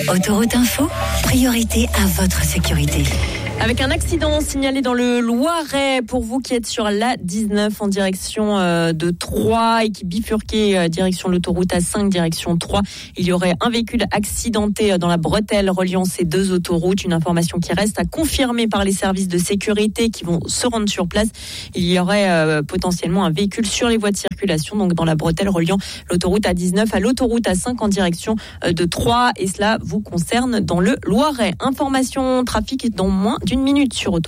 Autoroute Info, priorité à votre sécurité. Avec un accident signalé dans le Loiret pour vous qui êtes sur la 19 en direction de Troyes et qui bifurquait direction l'autoroute A5 direction Troyes. Il y aurait un véhicule accidenté dans la bretelle reliant ces deux autoroutes. Une information qui reste à confirmer par les services de sécurité qui vont se rendre sur place. Il y aurait potentiellement un véhicule sur les voies de circulation, donc dans la bretelle reliant l'autoroute A19 à l'autoroute A5 en direction de Troyes. Et cela vous concerne dans le Loiret. Information trafic dans moins d'une minute sur Autoroute.